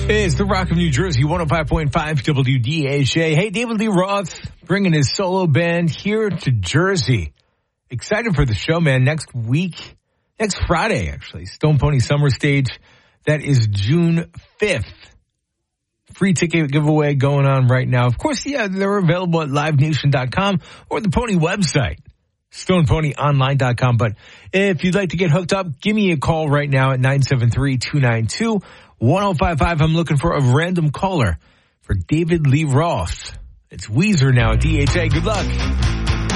It's the Rock of New Jersey, 105.5 WDHA. Hey, David Lee Roth bringing his solo band here to Jersey. Excited for the show, man. Next Friday, actually. Stone Pony Summer Stage. That is June 5th. Free ticket giveaway going on right now. Of course, yeah, they're available at livenation.com or the Pony website, stoneponyonline.com. But if you'd like to get hooked up, give me a call right now at 973-292-1055. I'm looking for a random caller for David Lee Roth. It's Weezer now at DHA. Good luck.